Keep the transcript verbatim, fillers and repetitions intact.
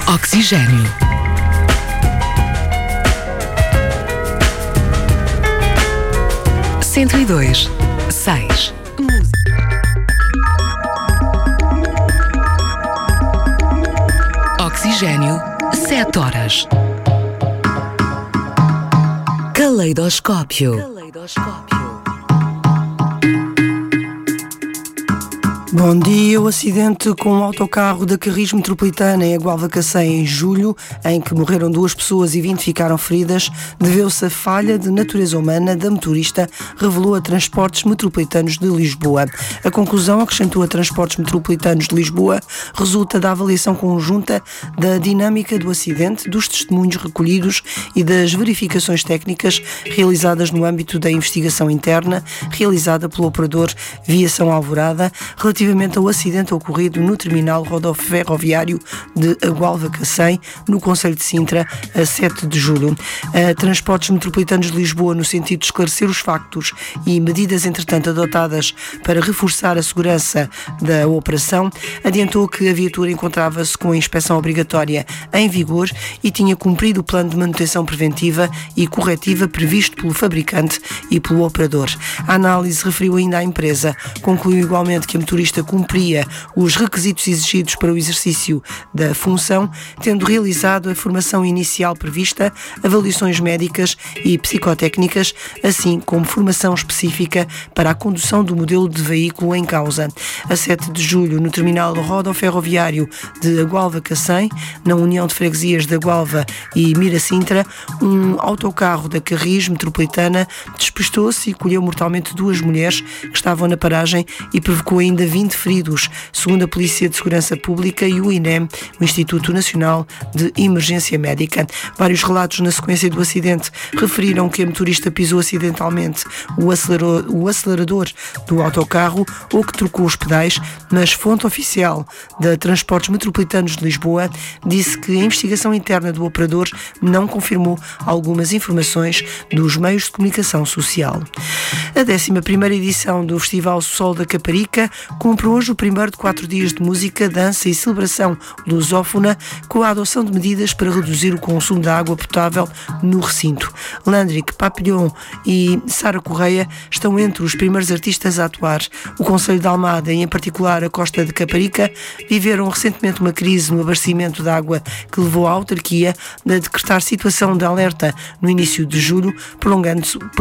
Oxigênio. cento e dois, seis. Oxigênio, sete horas. Caleidoscópio. Caleidoscópio. Bom dia. O acidente com um autocarro da Carris Metropolitana em Agualva-Cacém em julho, em que morreram duas pessoas e vinte ficaram feridas, deveu-se a falha de natureza humana da motorista, revelou a Transportes Metropolitanos de Lisboa. A conclusão, acrescentou a Transportes Metropolitanos de Lisboa, resulta da avaliação conjunta da dinâmica do acidente, dos testemunhos recolhidos e das verificações técnicas realizadas no âmbito da investigação interna, realizada pelo operador Viação Alvorada, relativamente ao acidente ocorrido no terminal rodoferroviário de Agualva-Cacém, no concelho de Sintra, a sete de julho. A Transportes Metropolitanos de Lisboa, no sentido de esclarecer os factos e medidas, entretanto, adotadas para reforçar a segurança da operação, adiantou que a viatura encontrava-se com a inspeção obrigatória em vigor e tinha cumprido o plano de manutenção preventiva e corretiva previsto pelo fabricante e pelo operador. A análise referiu ainda à empresa, concluiu igualmente que a motorista cumpria os requisitos exigidos para o exercício da função, tendo realizado a formação inicial prevista, avaliações médicas e psicotécnicas, assim como formação específica para a condução do modelo de veículo em causa. A sete de julho, no terminal rodoferroviário de Agualva-Cacém, na União de Freguesias de Agualva e Miracintra, um autocarro da Carris Metropolitana despistou-se e colheu mortalmente duas mulheres que estavam na paragem e provocou ainda vinte feridos, segundo a Polícia de Segurança Pública e o I N E M, o Instituto Nacional de Emergência Médica. Vários relatos na sequência do acidente referiram que a motorista pisou acidentalmente o acelerador, o acelerador do autocarro ou que trocou os pedais, mas fonte oficial da Transportes Metropolitanos de Lisboa disse que a investigação interna do operador não confirmou algumas informações dos meios de comunicação social. A décima primeira edição do Festival Sol da Caparica cumpre hoje o primeiro de quatro dias de música, dança e celebração lusófona, com a adoção de medidas para reduzir o consumo de água potável no recinto. Landrick, Papillon e Sara Correia estão entre os primeiros artistas a atuar. O Concelho de Almada, e em particular a Costa de Caparica, viveram recentemente uma crise no abastecimento de água que levou à autarquia a decretar situação de alerta no início de julho, prolongando-se